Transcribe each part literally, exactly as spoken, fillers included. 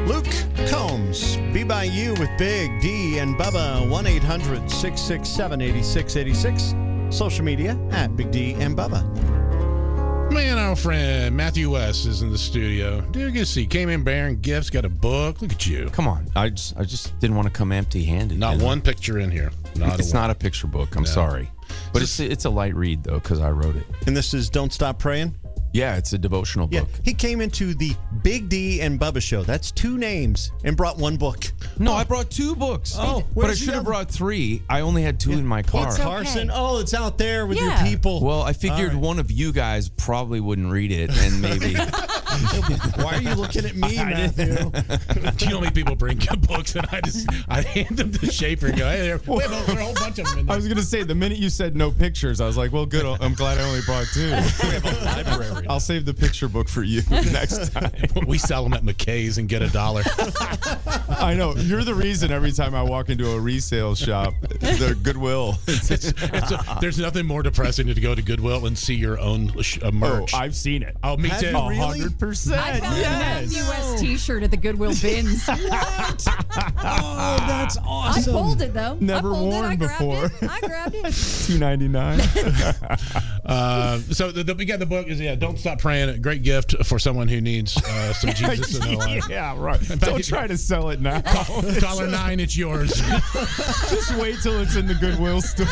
Luke Combs, Be By You with Big D and Bubba, one eight hundred six six seven eight six eight six. Social media at Big D and Bubba. Man, our friend Matthew West is in the studio. Dude, good to see. Came in bearing gifts, got a book. Look at you. Come on. I just I just didn't want to come empty-handed. Not you know? one picture in here. Not it's a not a picture book. I'm No. sorry. But it's it's a light read, though, because I wrote it. And this is Don't Stop Praying? Yeah, it's a devotional Yeah, book. he came into the Big D and Bubba show. That's two names and brought one book. No, I brought two books. Oh, but I where's the should have other- brought three. I only had two in my car. It's Carson. Oh, it's out there with Yeah. your people. Well, I figured All right. one of you guys probably wouldn't read it, and maybe. Why are you looking at me, Matthew? Do you know how many people bring books and I just I hand them to Schaefer and go, hey, there, we have a, there are a whole bunch of them in I there. was going to say, the minute you said no pictures, I was like, well, good. I'm glad I only brought two. We have a library. I'll save the picture book for you next time. We sell them at McKay's and get a dollar. I know. You're the reason every time I walk into a resale shop, the Goodwill. It's, it's a, there's nothing more depressing than to go to Goodwill and see your own sh- uh, merch. Oh, I've seen it. Oh, me Have too. you A really? hundred percent. I found Yes. a Matthew West t-shirt at the Goodwill bins. Oh, that's I awesome. pulled it, though. Never I pulled worn it. I grabbed before. It. I grabbed it. Two ninety nine. Uh, so the, the, we got the book is yeah. Don't Stop Praying. A great gift for someone who needs uh, some Jesus in their life. Yeah, right. Don't try to sell it now. Caller nine, it's yours. Just wait till it's in the Goodwill store.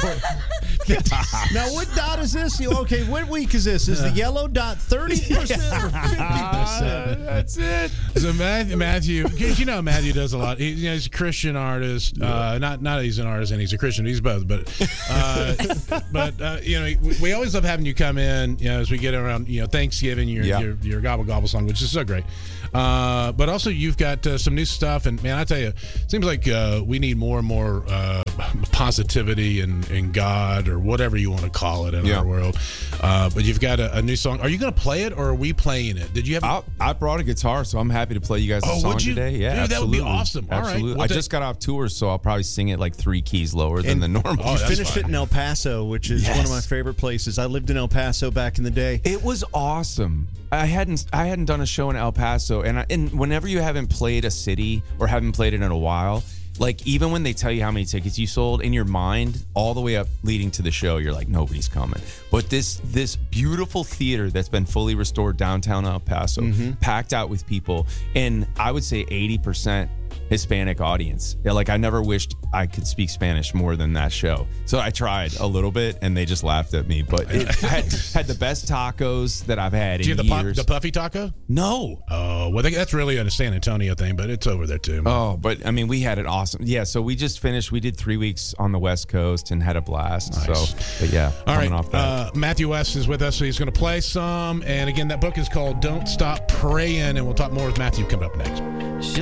Now, what dot is this? You- Okay, what week is this? Is the yellow dot thirty percent or fifty percent? That's it. So Matthew, Matthew, you know Matthew does a lot. He, you know, he's a Christian artist. Uh, not not that he's an artist and he's a Christian. He's both. But uh, but uh, you know, we, we always love having you come in. You know, as we get around, you know, Thanksgiving, your Yeah. your, your gobble gobble song, which is so great. Uh, but also you've got uh, some new stuff, and man, I tell you, it seems like uh, we need more and more uh, positivity and and God or whatever you want to call it in Yeah. our world. Uh, but you've got a, a new song. Are you going to play it or are we playing it? Did you have? I, I brought a guitar, so I'm happy to play you guys a Oh, song would you? today. Yeah, Dude, that would be absolutely. awesome. All right. Absolutely. Well, I the- just got off tour, so I'll probably sing it like three keys lower than And- the normal. Oh, You that's finished fine. it in El Paso, which is one of Yes. my favorite places. I lived in El Paso back in the day. It was awesome. I hadn't I hadn't done a show in El Paso, and I, and whenever you haven't played a city or haven't played it in a while, like even when they tell you how many tickets you sold, in your mind, all the way up leading to the show, you're like, nobody's coming. But this this beautiful theater that's been fully restored downtown El Paso, packed out with people, and I would say eighty percent Hispanic audience. Yeah, like I never wished I could speak Spanish more than that show. So I tried a little bit, and they just laughed at me. But it had, had the best tacos that I've had Do you in have the, pu- years. the puffy taco? No. Oh, well, they, that's really a San Antonio thing, but it's over there too. Oh, but I mean, we had it awesome. Yeah, so we just finished. We did three weeks on the West Coast and had a blast. Nice. So, but yeah, All right. coming off that. Uh, Matthew West is with us, so he's going to play some. And again, that book is called Don't Stop Praying, and we'll talk more with Matthew coming up next.